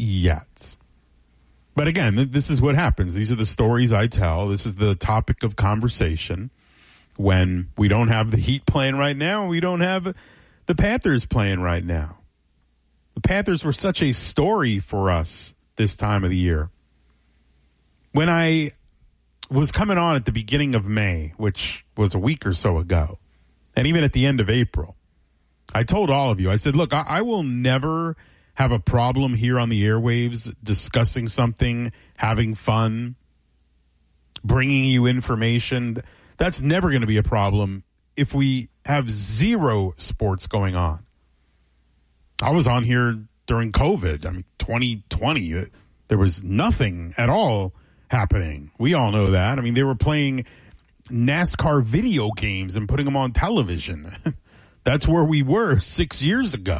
yet. But again, this is what happens. These are the stories I tell. This is the topic of conversation when we don't have the Heat playing right now. We don't have the Panthers playing right now. The Panthers were such a story for us this time of the year. When I was coming on at the beginning of May, which was a week or so ago, and even at the end of April, I told all of you, I said, look, I will never have a problem here on the airwaves discussing something, having fun, bringing you information. That's never going to be a problem if we have zero sports going on. I was on here during COVID. I mean, 2020, there was nothing at all happening. We all know that. I mean, they were playing NASCAR video games and putting them on television. That's where we were 6 years ago.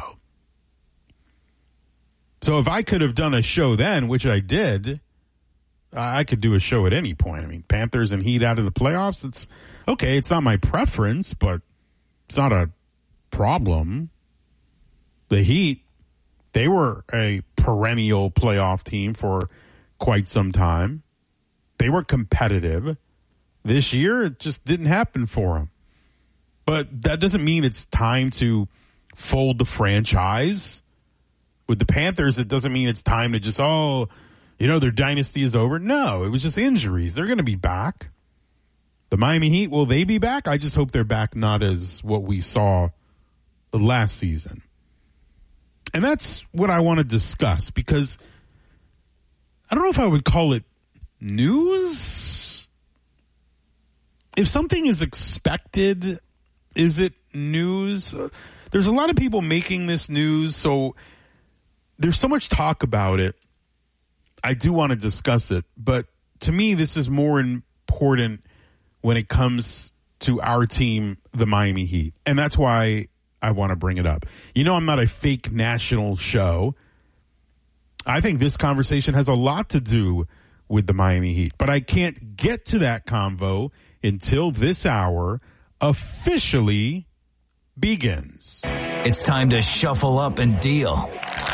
So if I could have done a show then, which I did, I could do a show at any point. I mean, Panthers and Heat out of the playoffs, it's okay. It's not my preference, but it's not a problem. The Heat, they were a perennial playoff team for quite some time. They were competitive. This year, it just didn't happen for them. But that doesn't mean it's time to fold the franchise. With the Panthers, it doesn't mean it's time to just, their dynasty is over. No, it was just injuries. They're going to be back. The Miami Heat, will they be back? I just hope they're back not as what we saw last season. And that's what I want to discuss because I don't know if I would call it news. If something is expected, is it news? There's a lot of people making this news, so there's so much talk about it. I do want to discuss it, but to me, this is more important when it comes to our team, the Miami Heat. And that's why I want to bring it up. You know, I'm not a fake national show. I think this conversation has a lot to do with the Miami Heat, but I can't get to that convo until this hour officially begins. It's time to shuffle up and deal.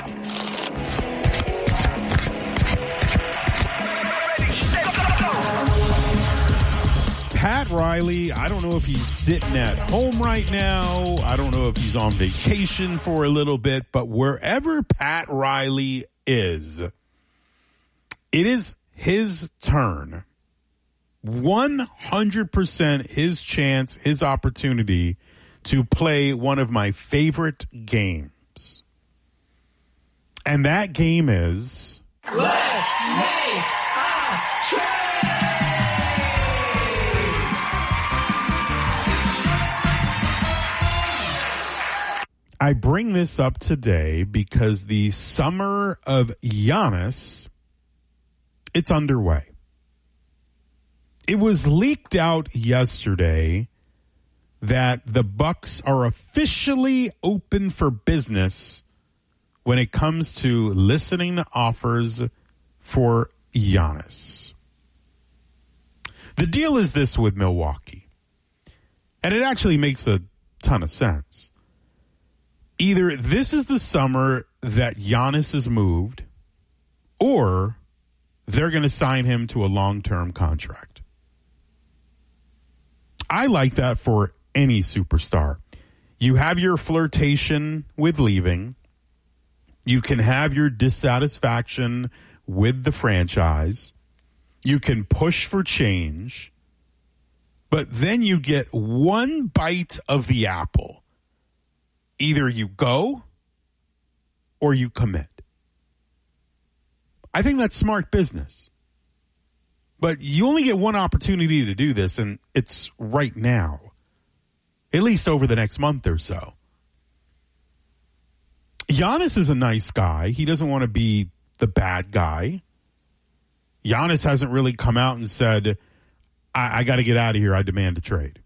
Pat Riley, I don't know if he's sitting at home right now. I don't know if he's on vacation for a little bit, but wherever Pat Riley is, it is his turn. 100% his chance, his opportunity to play one of my favorite games. And that game is... Let's make a trade! I bring this up today because the summer of Giannis, it's underway. It was leaked out yesterday that the Bucks are officially open for business when it comes to listening to offers for Giannis. The deal is this with Milwaukee, and it actually makes a ton of sense. Either this is the summer that Giannis is moved, or they're going to sign him to a long-term contract. I like that for any superstar. You have your flirtation with leaving. You can have your dissatisfaction with the franchise. You can push for change. But then you get one bite of the apple. Either you go or you commit. I think that's smart business. But you only get one opportunity to do this, and it's right now. At least over the next month or so. Giannis is a nice guy. He doesn't want to be the bad guy. Giannis hasn't really come out and said, I got to get out of here. I demand a trade.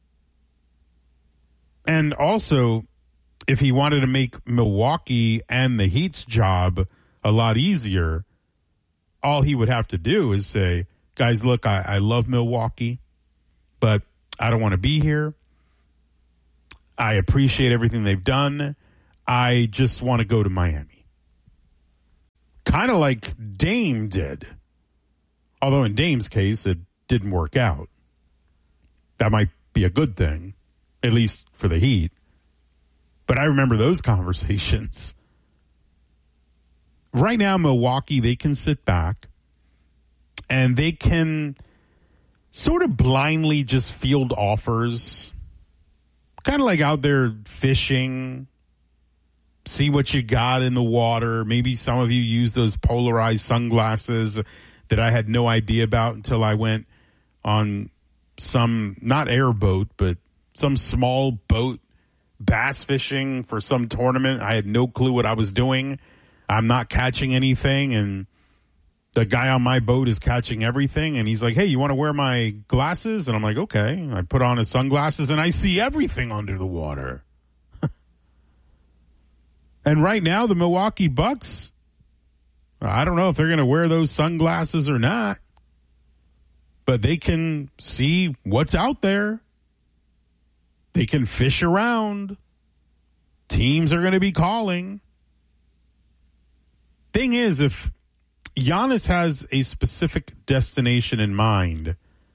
And also, if he wanted to make Milwaukee and the Heat's job a lot easier, all he would have to do is say, guys, look, I love Milwaukee, but I don't want to be here. I appreciate everything they've done. I just want to go to Miami. kind of like Dame did. Although in Dame's case, it didn't work out. That might be a good thing, at least for the Heat. But I remember those conversations. Right now, Milwaukee, they can sit back and they can sort of blindly just field offers, kind of like out there fishing, see what you got in the water. Maybe some of you use those polarized sunglasses that I had no idea about until I went on some, not airboat, but some small boat bass fishing for some tournament. I had no clue what I was doing. I'm not catching anything, and the guy on my boat is catching everything, and he's like, hey, you want to wear my glasses? And I'm like, okay. I put on his sunglasses, and I see everything under the water. And right now, the Milwaukee Bucks, I don't know if they're going to wear those sunglasses or not, but they can see what's out there. They can fish around. Teams are going to be calling. Thing is, if Giannis has a specific destination in mind,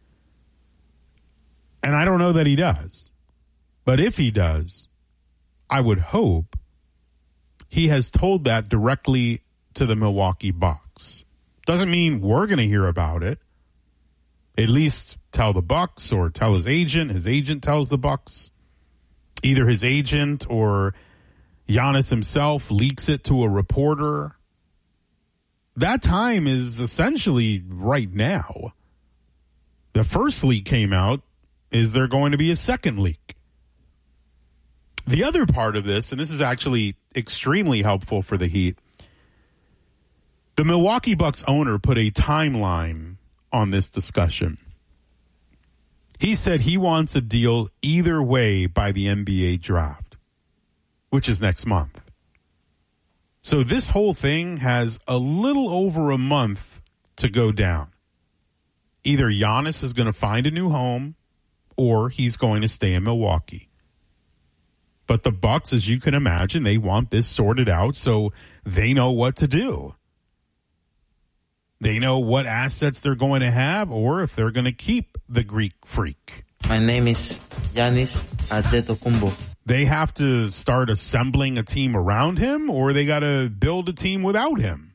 and I don't know that he does, but if he does, I would hope he has told that directly to the Milwaukee Bucks. Doesn't mean we're going to hear about it. At least tell the Bucks or tell his agent. His agent tells the Bucks. Either his agent or Giannis himself leaks it to a reporter. That time is essentially right now. The first leak came out. Is there going to be a second leak? The other part of this, and this is actually extremely helpful for the Heat, the Milwaukee Bucks owner put a timeline on this discussion. He said he wants a deal either way by the NBA draft, which is next month. So this whole thing has a little over a month to go down. Either Giannis is going to find a new home or he's going to stay in Milwaukee. But the Bucks, as you can imagine, they want this sorted out so they know what to do. They know what assets they're going to have or if they're going to keep the Greek freak. My name is Giannis Antetokounmpo. They have to start assembling a team around him or they got to build a team without him.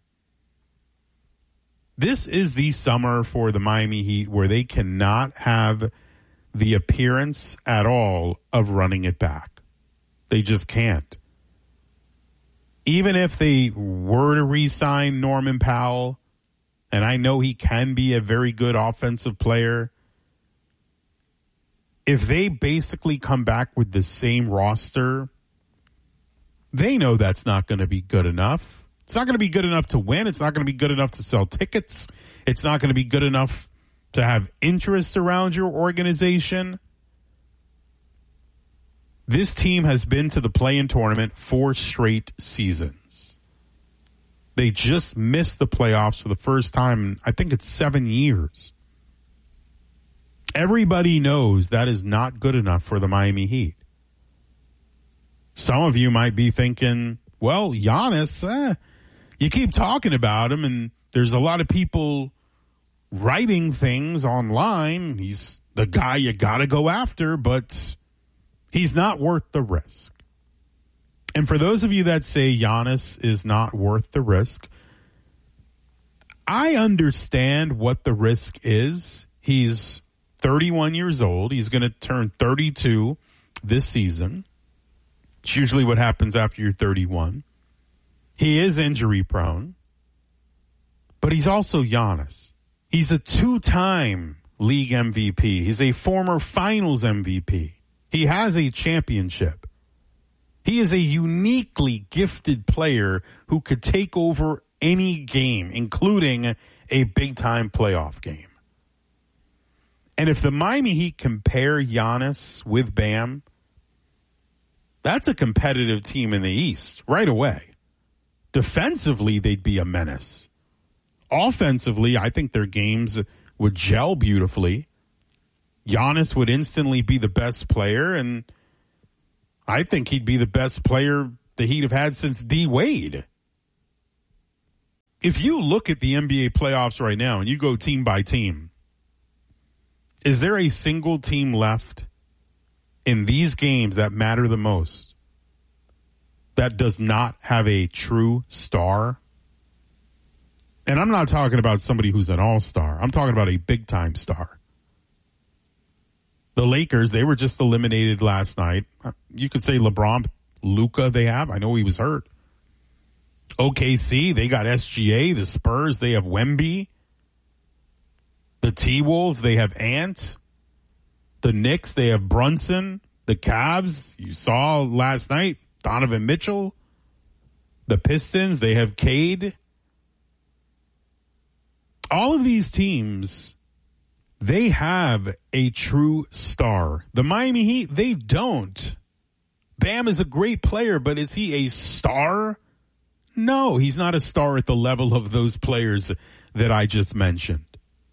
This is the summer for the Miami Heat where they cannot have the appearance at all of running it back. They just can't. Even if they were to re-sign Norman Powell, and I know he can be a very good offensive player, if they basically come back with the same roster, they know that's not going to be good enough. It's not going to be good enough to win. It's not going to be good enough to sell tickets. It's not going to be good enough to have interest around your organization. This team has been to the play-in tournament 4 straight seasons. They just missed the playoffs for the first time in, I think it's 7 years. Everybody knows that is not good enough for the Miami Heat. Some of you might be thinking, well, Giannis, you keep talking about him, and there's a lot of people writing things online. He's the guy you got to go after, but he's not worth the risk. And for those of you that say Giannis is not worth the risk, I understand what the risk is. He's 31 years old. He's going to turn 32 this season. It's usually what happens after you're 31. He is injury prone, but he's also Giannis. He's a 2-time league MVP. He's a former finals MVP. He has a championship. He is a uniquely gifted player who could take over any game, including a big-time playoff game. And if the Miami Heat compare Giannis with Bam, that's a competitive team in the East right away. Defensively, they'd be a menace. Offensively, I think their games would gel beautifully. Giannis would instantly be the best player, and I think he'd be the best player the Heat have had since D. Wade. if you look at the NBA playoffs right now and you go team by team, is there a single team left in these games that matter the most that does not have a true star? And I'm not talking about somebody who's an all-star. I'm talking about a big-time star. The Lakers, they were just eliminated last night. You could say LeBron, Luka they have. I know he was hurt. OKC, they got SGA. The Spurs, they have Wemby. The T-Wolves, they have Ant. The Knicks, they have Brunson. The Cavs, you saw last night, Donovan Mitchell. The Pistons, they have Cade. All of these teams, they have a true star. The Miami Heat, they don't. Bam is a great player, but is he a star? No, he's not a star at the level of those players that I just mentioned.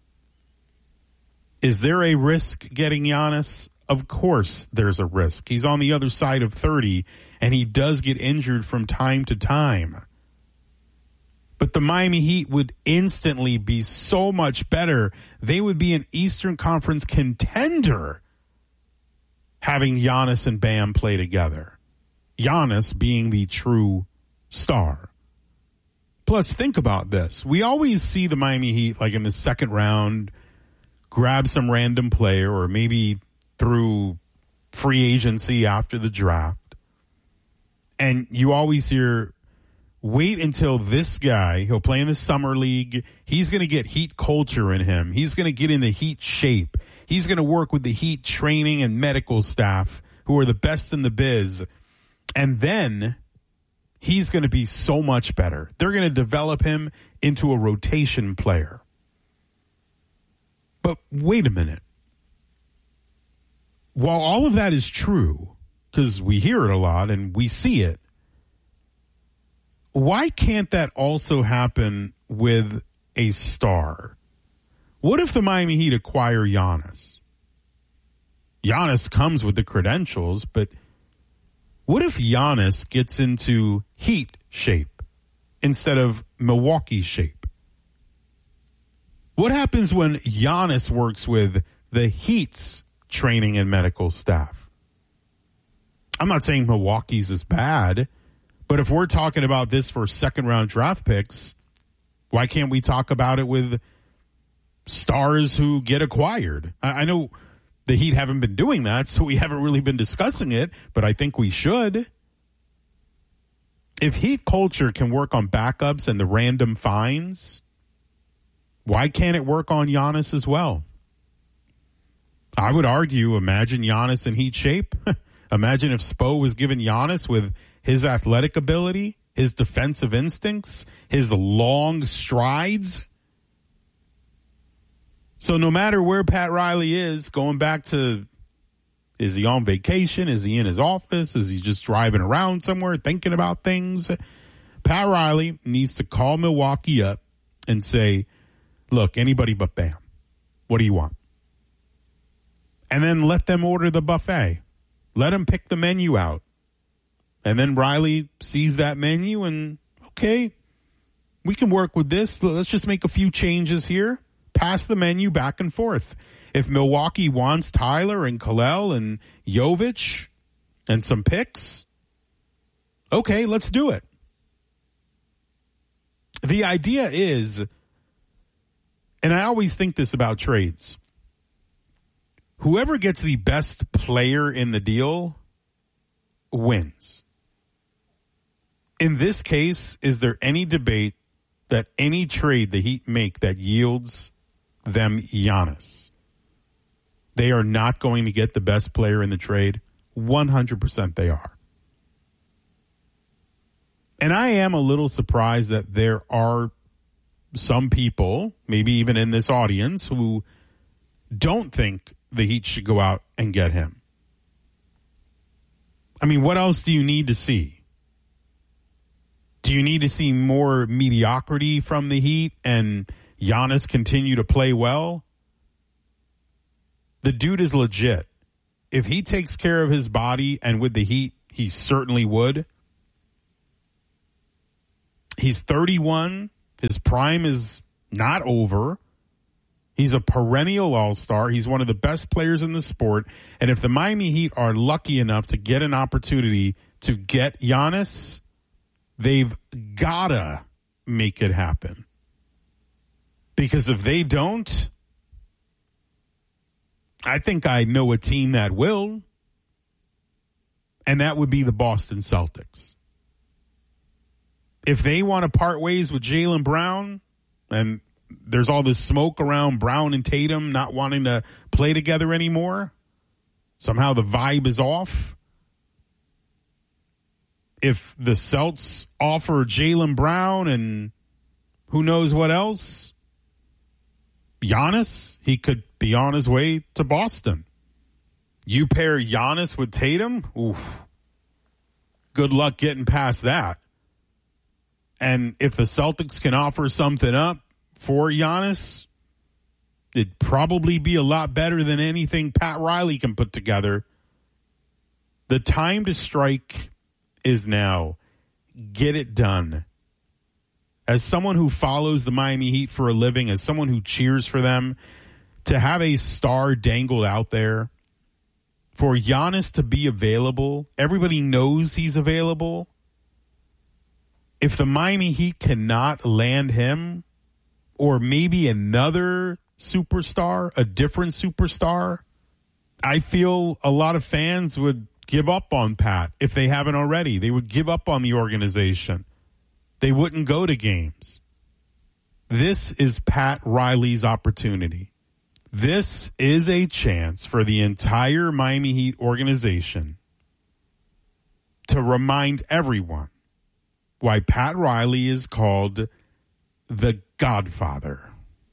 Is there a risk getting Giannis? Of course there's a risk. He's on the other side of 30, and he does get injured from time to time. But the Miami Heat would instantly be so much better. They would be an Eastern Conference contender having Giannis and Bam play together. Giannis being the true star. Plus, think about this. We always see the Miami Heat like in the second round, grab some random player or maybe through free agency after the draft. And you always hear, wait until this guy, he'll play in the summer league. He's going to get Heat culture in him. He's going to get in the Heat shape. He's going to work with the Heat training and medical staff who are the best in the biz. And then he's going to be so much better. They're going to develop him into a rotation player. But wait a minute. While all of that is true, because we hear it a lot and we see it, why can't that also happen with a star? What if the Miami Heat acquire Giannis? Giannis comes with the credentials, but what if Giannis gets into Heat shape instead of Milwaukee shape? What happens when Giannis works with the Heat's training and medical staff? I'm not saying Milwaukee's is bad, but if we're talking about this for second-round draft picks, why can't we talk about it with stars who get acquired? I know the Heat haven't been doing that, so we haven't really been discussing it, but I think we should. If Heat culture can work on backups and the random finds, why can't it work on Giannis as well? I would argue, imagine Giannis in Heat shape. Imagine if Spo was given Giannis with his athletic ability, his defensive instincts, his long strides. So no matter where Pat Riley is, going back to, is he on vacation? Is he in his office? Is he just driving around somewhere thinking about things? Pat Riley needs to call Milwaukee up and say, look, anybody but Bam. What do you want? And then let them order the buffet. Let them pick the menu out. And then Riley sees that menu and, okay, we can work with this. Let's just make a few changes here. Pass the menu back and forth. If Milwaukee wants Tyler and Kalel and Jovic and some picks, okay, let's do it. The idea is, and I always think this about trades, whoever gets the best player in the deal wins. In this case, is there any debate that any trade the Heat make that yields them Giannis? They are not going to get the best player in the trade. 100% they are. And I am a little surprised that there are some people, maybe even in this audience, who don't think the Heat should go out and get him. I mean, what else do you need to see? Do you need to see more mediocrity from the Heat and Giannis continue to play well? The dude is legit. If he takes care of his body, and with the Heat, he certainly would. He's 31. His prime is not over. He's a perennial all-star. He's one of the best players in the sport. And if the Miami Heat are lucky enough to get an opportunity to get Giannis, they've gotta make it happen. Because if they don't, I think I know a team that will. And that would be the Boston Celtics. If they want to part ways with Jaylen Brown, and there's all this smoke around Brown and Tatum not wanting to play together anymore, somehow the vibe is off. If the Celts offer Jaylen Brown and who knows what else, Giannis, he could be on his way to Boston. You pair Giannis with Tatum, oof. Good luck getting past that. And if the Celtics can offer something up for Giannis, it'd probably be a lot better than anything Pat Riley can put together. The time to strike is now. Get it done. As someone who follows the Miami Heat for a living, as someone who cheers for them, to have a star dangled out there, for Giannis to be available, everybody knows he's available. If the Miami Heat cannot land him, or maybe another superstar, a different superstar, I feel a lot of fans would give up on Pat if they haven't already. They would give up on the organization. They wouldn't go to games. This is Pat Riley's opportunity. This is a chance for the entire Miami Heat organization to remind everyone why Pat Riley is called the Godfather.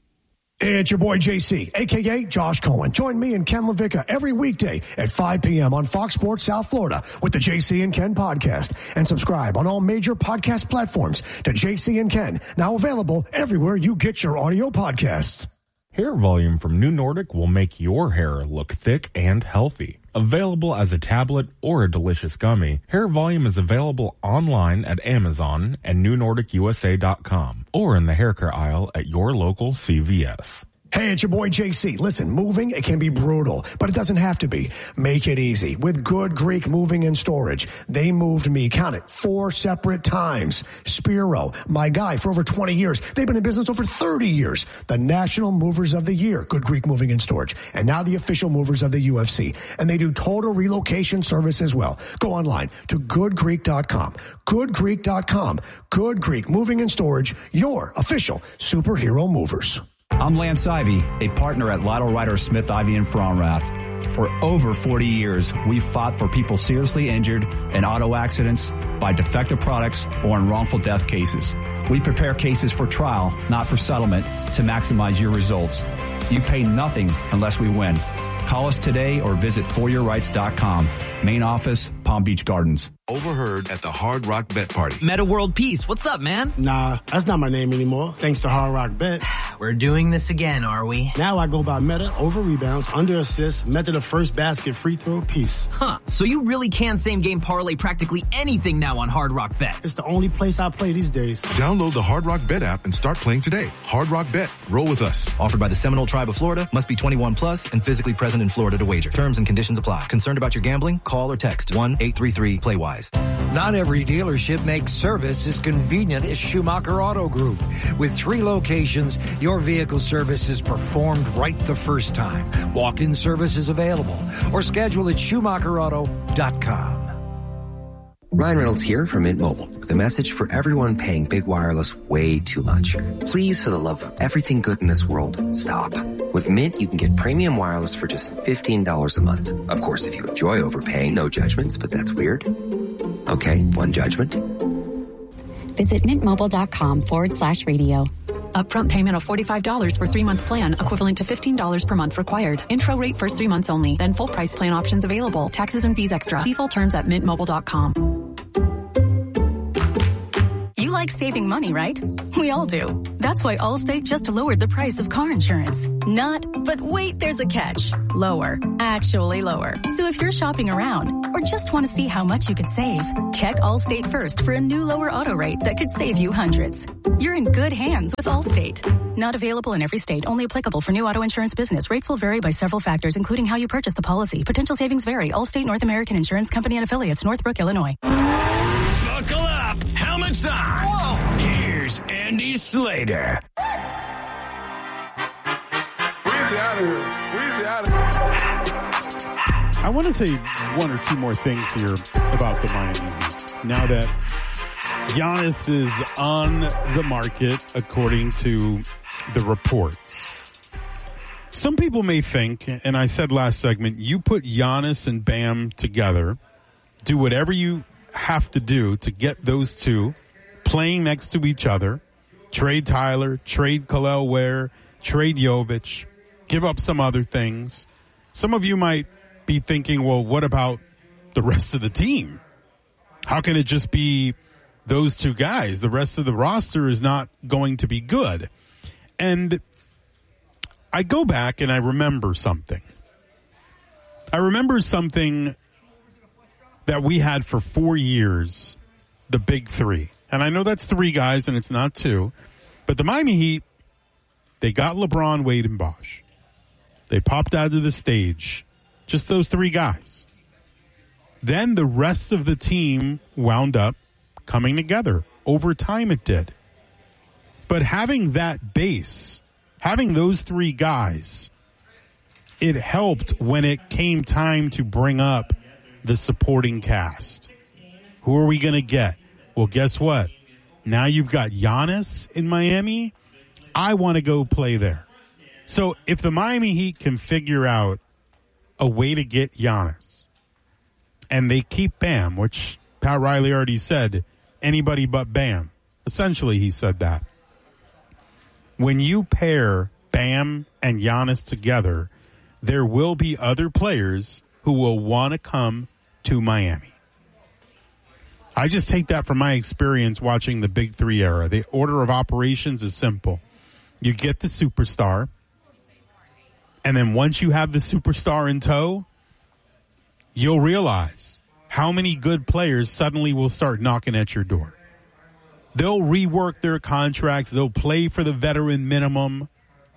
Hey, it's your boy JC, a.k.a. Josh Cohen. Join me and Ken LaVicka every weekday at 5 p.m. on Fox Sports South Florida with the JC and Ken podcast. And subscribe on all major podcast platforms to JC and Ken, now available everywhere you get your audio podcasts. Hair Volume from New Nordic will make your hair look thick and healthy. Available as a tablet or a delicious gummy, Hair Volume is available online at Amazon and NewNordicUSA.com or in the hair care aisle at your local CVS. Hey, it's your boy JC. Listen, moving, it can be brutal, but it doesn't have to be. Make it easy with Good Greek Moving and Storage. They moved me, count it, 4 separate times. Spiro, my guy for over 20 years. They've been in business over 30 years. The National Movers of the Year, Good Greek Moving and Storage. And now the official movers of the UFC. And they do total relocation service as well. Go online to goodgreek.com. Goodgreek.com. Good Greek Moving and Storage, your official superhero movers. I'm Lance Ivy, a partner at Lytle Ryder Smith, Ivy & Frauenrath. For over 40 years, we've fought for people seriously injured in auto accidents, by defective products, or in wrongful death cases. We prepare cases for trial, not for settlement, to maximize your results. You pay nothing unless we win. Call us today or visit foryourrights.com. Main office, Palm Beach Gardens. Overheard at the Hard Rock Bet Party. Meta World Peace, what's up, man? Nah, that's not my name anymore, thanks to Hard Rock Bet. We're doing this again, are we? Now I go by Meta over rebounds, under assists, method of first basket, free throw, Peace. Huh, so you really can same game parlay practically anything now on Hard Rock Bet. It's the only place I play these days. Download the Hard Rock Bet app and start playing today. Hard Rock Bet. Roll with us. Offered by the Seminole Tribe of Florida. Must be 21 plus and physically present in Florida to wager. Terms and conditions apply. Concerned about your gambling? Call or text 1-833-PLAY-WISE. Not every dealership makes service as convenient as Schumacher Auto Group. With 3 locations, your vehicle service is performed right the first time. Walk-in service is available or schedule at SchumacherAuto.com. Ryan Reynolds here from Mint Mobile with a message for everyone paying big wireless way too much. Please, for the love of everything good in this world, stop. With Mint, you can get premium wireless for just $15 a month. Of course, if you enjoy overpaying, no judgments, but that's weird. Okay, one judgment. Visit mintmobile.com/radio. Upfront payment of $45 for 3-month plan, equivalent to $15 per month required. Intro rate first 3 months only. Then full price plan options available. Taxes and fees extra. See full terms at mintmobile.com. like saving money, right? We all do. That's why Allstate just lowered the price of car insurance. But wait, there's a catch. Lower. Actually lower. So if you're shopping around or just want to see how much you could save, check Allstate first for a new lower auto rate that could save you hundreds. You're in good hands with Allstate. Not available in every state. Only applicable for new auto insurance business. Rates will vary by several factors, including how you purchase the policy. Potential savings vary. Allstate North American Insurance Company and Affiliates, Northbrook, Illinois. Buckle up. Helmets on. Whoa. Here's Andy Slater. I want to say one or two more things here about the Miami Heat. Now that Giannis is on the market, according to the reports. Some people may think, and I said last segment, you put Giannis and Bam together, do whatever you have to do to get those two playing next to each other, trade Tyler, trade Khalil Ware, trade Jovic, give up some other things. Some of you might be thinking, well, what about the rest of the team? How can it just be those two guys? The rest of the roster is not going to be good. And I go back and I remember something. I remember something that we had for 4 years, the big three. And I know that's three guys and it's not two. But the Miami Heat, they got LeBron, Wade, and Bosh. They popped out of the stage. Just those three guys. Then the rest of the team wound up coming together. Over time it did. But having that base, having those three guys, it helped when it came time to bring up the supporting cast. Who are we going to get? Well, guess what? Now you've got Giannis in Miami. I want to go play there. So if the Miami Heat can figure out a way to get Giannis, and they keep Bam, which Pat Riley already said, anybody but Bam. Essentially, he said that. When you pair Bam and Giannis together, there will be other players who will want to come to Miami. I just take that from my experience watching the Big Three era. The order of operations is simple. You get the superstar, and then once you have the superstar in tow, you'll realize how many good players suddenly will start knocking at your door. They'll rework their contracts. They'll play for the veteran minimum.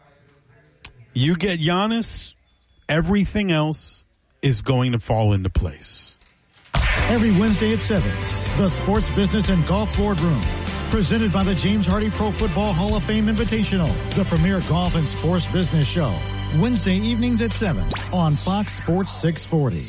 You get Giannis, everything else is going to fall into place. Every Wednesday at 7, the Sports Business and Golf Boardroom. Presented by the James Hardy Pro Football Hall of Fame Invitational, the premier golf and sports business show. Wednesday evenings at 7 on Fox Sports 640.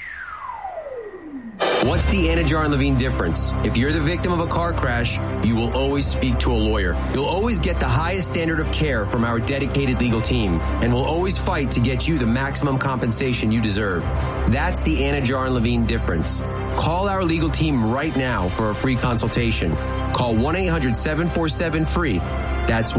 What's the Anna Jar and Levine difference? If you're the victim of a car crash, you will always speak to a lawyer. You'll always get the highest standard of care from our dedicated legal team, and we'll always fight to get you the maximum compensation you deserve. That's the Anna Jar and Levine difference. Call our legal team right now for a free consultation. Call 1-800-747-FREE. That's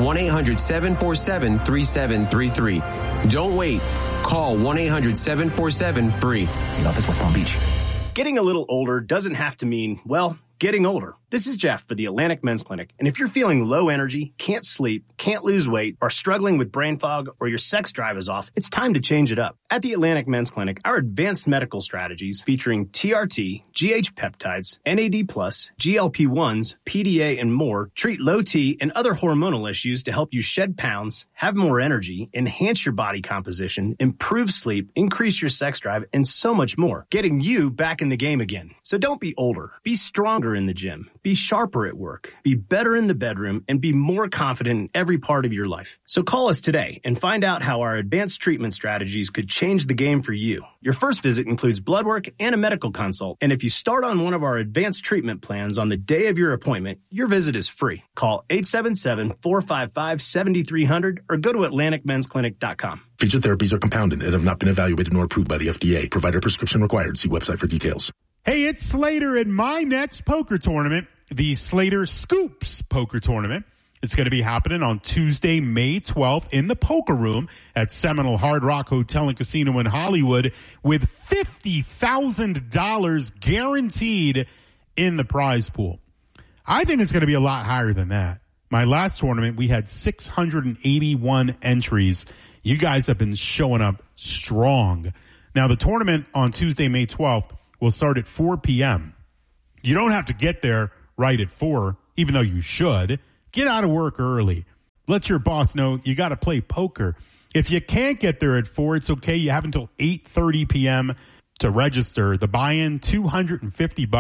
1-800-747-3733. Don't wait. Call 1-800-747-FREE. In office, West Palm Beach. Getting a little older doesn't have to mean, well, getting older. This is Jeff for the Atlantic Men's Clinic. And if you're feeling low energy, can't sleep, can't lose weight, are struggling with brain fog, or your sex drive is off, it's time to change it up. At the Atlantic Men's Clinic, our advanced medical strategies featuring TRT, GH peptides, NAD+, GLP-1s, PDA, and more treat low T and other hormonal issues to help you shed pounds, have more energy, enhance your body composition, improve sleep, increase your sex drive, and so much more, getting you back in the game again. So don't be older. Be stronger in the gym. Be sharper at work, be better in the bedroom, and be more confident in every part of your life. So call us today and find out how our advanced treatment strategies could change the game for you. Your first visit includes blood work and a medical consult. And if you start on one of our advanced treatment plans on the day of your appointment, your visit is free. Call 877-455-7300 or go to AtlanticMen'sClinic.com. Featured therapies are compounded and have not been evaluated nor approved by the FDA. Provider prescription required. See website for details. Hey, it's Slater in my next poker tournament, the Slater Scoops Poker Tournament. It's going to be happening on Tuesday, May 12th in the Poker Room at Seminole Hard Rock Hotel and Casino in Hollywood with $50,000 guaranteed in the prize pool. I think it's going to be a lot higher than that. My last tournament, we had 681 entries. You guys have been showing up strong. Now, the tournament on Tuesday, May 12th, will start at 4 p.m. You don't have to get there right at 4, even though you should. Get out of work early. Let your boss know you got to play poker. If you can't get there at 4, it's okay. You have until 8:30 p.m. to register. The buy-in, $250,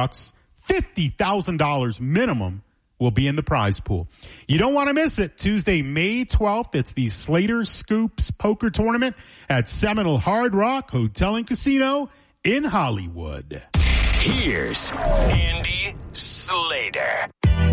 $50,000 minimum will be in the prize pool. You don't want to miss it. Tuesday, May 12th, it's the Slater Scoops Poker Tournament at Seminole Hard Rock Hotel and Casino in Hollywood. Here's Andy Slater.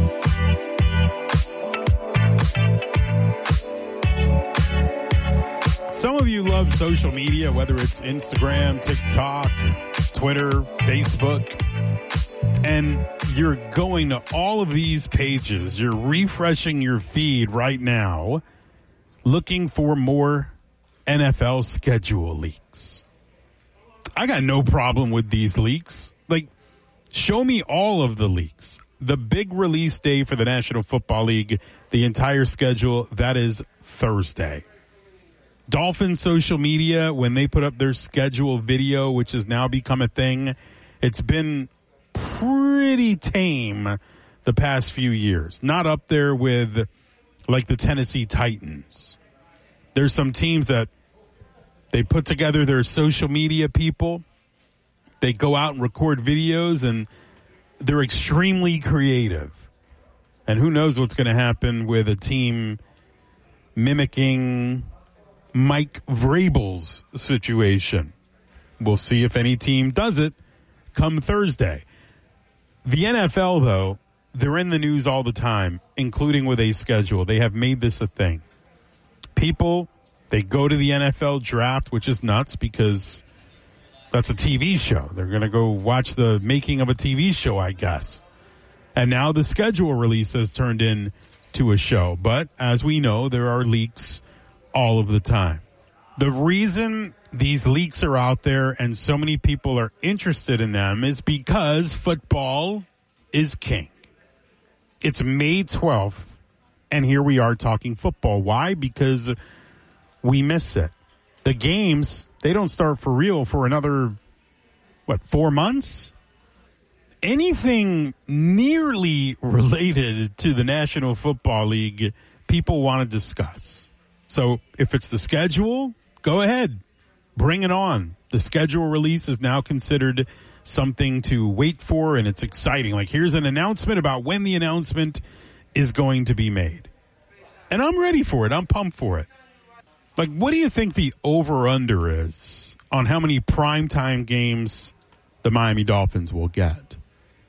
Some of you love social media, whether it's Instagram, TikTok, Twitter, Facebook, and you're going to all of these pages. You're refreshing your feed right now, looking for more NFL schedule leaks. I got no problem with these leaks. Like, show me all of the leaks. The big release day for the National Football League, the entire schedule, that is Thursday. Dolphins social media, when they put up their schedule video, which has now become a thing, it's been pretty tame the past few years. Not up there with like the Tennessee Titans. There's some teams that they put together their social media people. They go out and record videos, and they're extremely creative. And who knows what's going to happen with a team mimicking Mike Vrabel's situation. We'll see if any team does it come Thursday. The NFL, though, they're in the news all the time, including with a schedule. They have made this a thing. People, they go to the NFL draft, which is nuts because that's a TV show. They're going to go watch the making of a TV show, I guess. And now the schedule release has turned into a show. But as we know, there are leaks all of the time. The reason these leaks are out there and so many people are interested in them is because football is king. It's May 12th, and here we are talking football. Why? Because we miss it. The games, they don't start for real for another, 4 months? Anything nearly related to the National Football League, people want to discuss. So if it's the schedule, go ahead. Bring it on. The schedule release is now considered something to wait for, and it's exciting. Like, here's an announcement about when the announcement is going to be made. And I'm ready for it. I'm pumped for it. Like, what do you think the over-under is on how many primetime games the Miami Dolphins will get?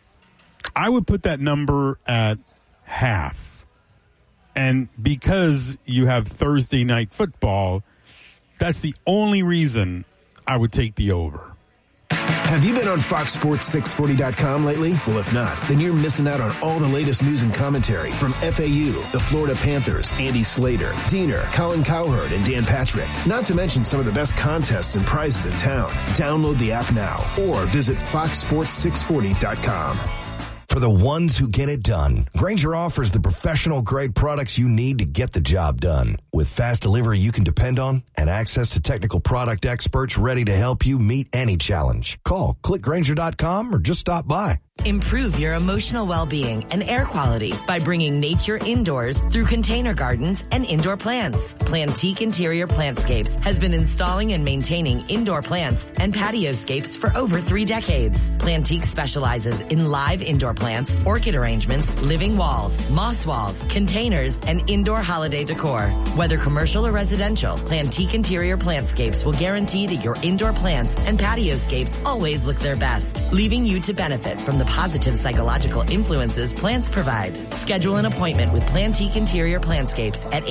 I would put that number at half. And because you have Thursday night football, that's the only reason I would take the over. Have you been on FoxSports640.com lately? Well, if not, then you're missing out on all the latest news and commentary from FAU, the Florida Panthers, Andy Slater, Diener, Colin Cowherd, and Dan Patrick. Not to mention some of the best contests and prizes in town. Download the app now or visit FoxSports640.com. For the ones who get it done, Grainger offers the professional-grade products you need to get the job done. With fast delivery you can depend on and access to technical product experts ready to help you meet any challenge. Call, click Grainger.com, or just stop by. Improve your emotional well-being and air quality by bringing nature indoors through container gardens and indoor plants. Plantique Interior Plantscapes has been installing and maintaining indoor plants and patioscapes for over 3 decades. Plantique specializes in live indoor plants, orchid arrangements, living walls, moss walls, containers, and indoor holiday decor. Whether commercial or residential, Plantique Interior Plantscapes will guarantee that your indoor plants and patioscapes always look their best, leaving you to benefit from the positive psychological influences plants provide. Schedule an appointment with Plantique Interior Plantscapes at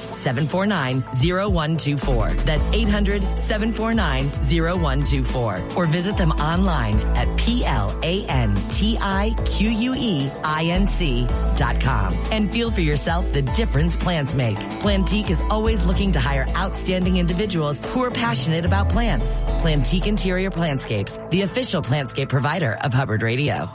800-749-0124. That's 800-749-0124. Or visit them online at plantiqueinc.com and feel for yourself the difference plants make. Plantique is always looking to hire outstanding individuals who are passionate about plants. Plantique Interior Plantscapes, the official plantscape provider of Hubbard Radio.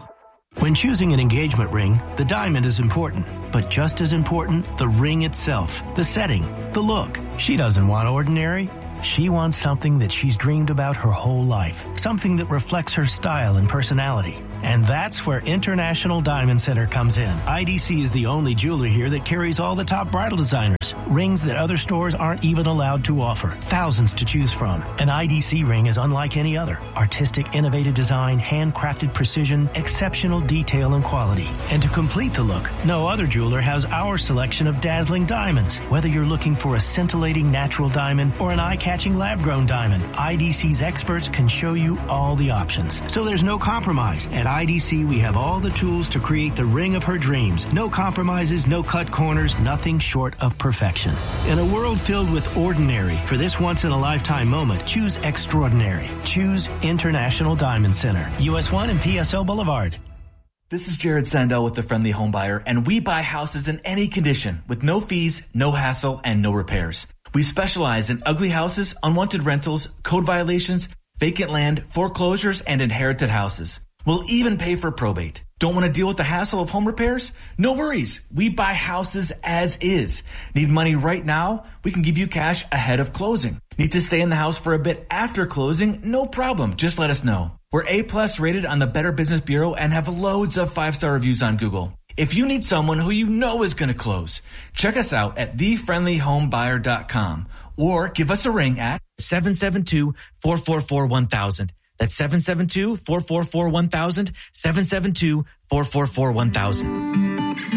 When choosing an engagement ring, the diamond is important, but just as important, the ring itself, the setting, the look. She doesn't want ordinary. She wants something that she's dreamed about her whole life, something that reflects her style and personality. And that's where International Diamond Center comes in. IDC is the only jeweler here that carries all the top bridal designers, rings that other stores aren't even allowed to offer, thousands to choose from. An IDC ring is unlike any other. Artistic, innovative design, handcrafted precision, exceptional detail and quality. And to complete the look, no other jeweler has our selection of dazzling diamonds. Whether you're looking for a scintillating natural diamond or an eye-catching lab-grown diamond, IDC's experts can show you all the options. So there's no compromise. At IDC, we have all the tools to create the ring of her dreams. No compromises, no cut corners, nothing short of perfection. In a world filled with ordinary, for this once-in-a-lifetime moment, choose extraordinary. Choose International Diamond Center, US 1 and PSL Boulevard. This is Jared Sandell with The Friendly Home Buyer, and we buy houses in any condition with no fees, no hassle, and no repairs. We specialize in ugly houses, unwanted rentals, code violations, vacant land, foreclosures, and inherited houses. We'll even pay for probate. Don't want to deal with the hassle of home repairs? No worries. We buy houses as is. Need money right now? We can give you cash ahead of closing. Need to stay in the house for a bit after closing? No problem. Just let us know. We're A+ rated on the Better Business Bureau and have loads of 5-star reviews on Google. If you need someone who you know is going to close, check us out at thefriendlyhomebuyer.com or give us a ring at 772-444-1000. That's 772-444-1000, 772-444-1000.